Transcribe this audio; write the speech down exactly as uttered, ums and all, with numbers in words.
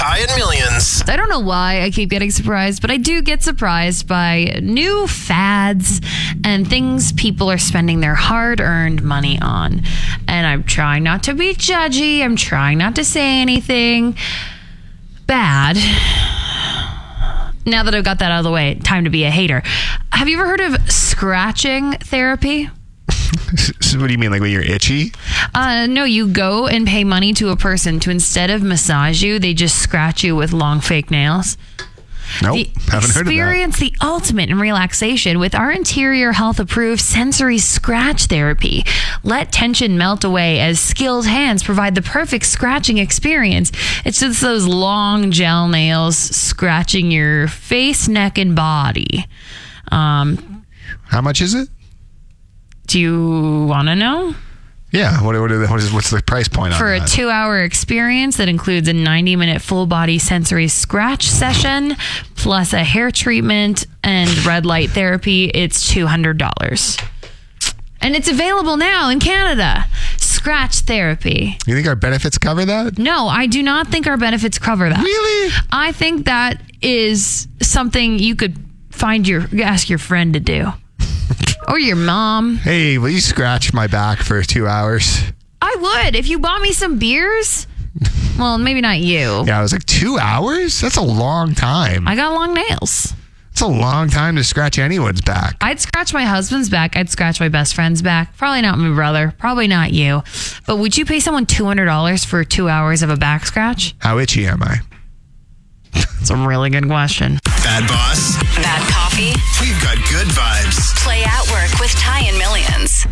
Ty and Millions. I don't know why I keep getting surprised, but I do get surprised by new fads and things people are spending their hard-earned money on. And I'm trying not to be judgy. I'm trying not to say anything bad. Now that I've got that out of the way, time to be a hater. Have you ever heard of scratching therapy? So what do you mean, like when you're itchy? Uh, no, you go and pay money to a person to, instead of massage you, they just scratch you with long fake nails. Nope, the, haven't heard of that. Experience the ultimate in relaxation with our Interior Health approved sensory scratch therapy. Let tension melt away as skilled hands provide the perfect scratching experience. It's just those long gel nails scratching your face, neck, and body. Um, How much is it? do you want to know? Yeah. What, what, are the, what is, what's the price point on For that? a two-hour experience that includes a ninety-minute full-body sensory scratch session, plus a hair treatment and red light therapy, it's two hundred dollars. And it's available now in Canada. Scratch therapy. You think our benefits cover that? No, I do not think our benefits cover that. Really? I think that is something you could find your, ask your friend to do. Or your mom. Hey, will you scratch my back for two hours? I would. If you bought me some beers. Well, maybe not you. Yeah, I was like, two hours? That's a long time. I got long nails. It's a long time to scratch anyone's back. I'd scratch my husband's back. I'd scratch my best friend's back. Probably not my brother. Probably not you. But would you pay someone two hundred dollars for two hours of a back scratch? How itchy am I? That's a really good question. Bad boss. Bad coffee. We've got good vibes. Play at work with Ty and Millions.